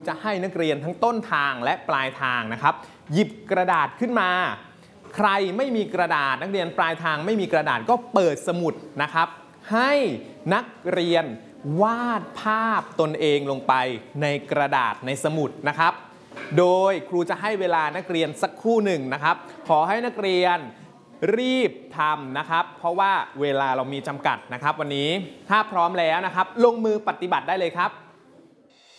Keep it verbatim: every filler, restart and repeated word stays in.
จะให้นักเรียนทั้งต้นทางและปลายทางนะครับหยิบกระดาษขึ้นมาใครไม่มีกระดาษนักเรียนปลายทางไม่มีกระดาษก็เปิดสมุดนะครับให้นักเรียนวาดภาพตนเองลงไปในกระดาษในสมุดนะครับโดยครูจะให้เวลานักเรียนสักครู่หนึ่งนะครับขอให้นักเรียนรีบทำนะครับเพราะว่าเวลาเรามีจำกัดนะครับวันนี้ถ้าพร้อมแล้วนะครับลงมือปฏิบัติได้เลยครับ